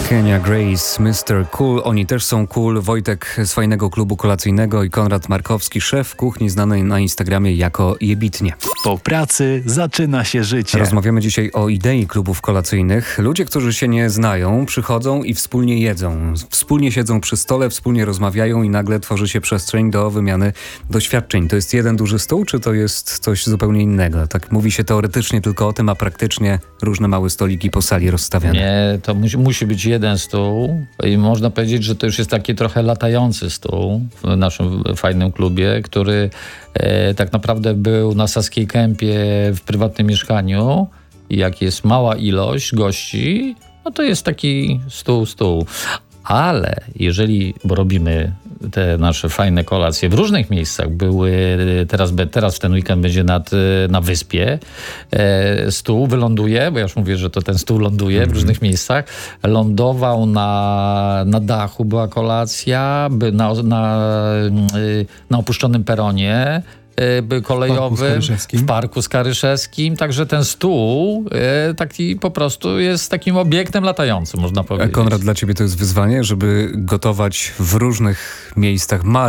Kenya Grace, Mr. Cool. Oni też są cool. Wojtek z Fajnego Klubu Kolacyjnego i Konrad Markowski, szef kuchni znany na Instagramie jako Jebitnie. Po pracy zaczyna się życie. Rozmawiamy dzisiaj o idei klubów kolacyjnych. Ludzie, którzy się nie znają, przychodzą i wspólnie jedzą. Wspólnie siedzą przy stole, wspólnie rozmawiają i nagle tworzy się przestrzeń do wymiany doświadczeń. To jest jeden duży stół, czy to jest coś zupełnie innego? Tak mówi się teoretycznie tylko o tym, a praktycznie różne małe stoliki po sali rozstawiane. Nie, to musi być jeden stół i można powiedzieć, że to już jest taki trochę latający stół w naszym fajnym klubie, który tak naprawdę był na Saskiej Kępie w prywatnym mieszkaniu i jak jest mała ilość gości, no to jest taki stół. Ale jeżeli, bo robimy te nasze fajne kolacje w różnych miejscach, były teraz w ten weekend będzie na wyspie, stół wyląduje, bo ja już mówię, że to ten stół ląduje w różnych miejscach, lądował na dachu, była kolacja, na opuszczonym peronie, kolejowym, w Parku Skaryszewskim, także ten stół taki po prostu jest takim obiektem latającym, można powiedzieć. Konrad, dla ciebie to jest wyzwanie, żeby gotować w różnych miejscach,